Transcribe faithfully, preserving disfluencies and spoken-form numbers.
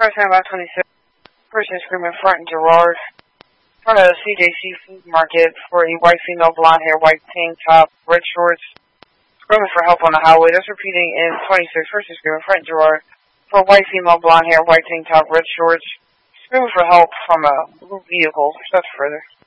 First time about twenty-six. Person screaming front in Gerard. In front of the C J C Food Market for a white female, blonde hair, white tank top, red shorts. Screaming for help on the highway. That's repeating in twenty-six. Person screaming front in Gerard for a white female, blonde hair, white tank top, red shorts. Screaming for help from a blue vehicle. Steps further.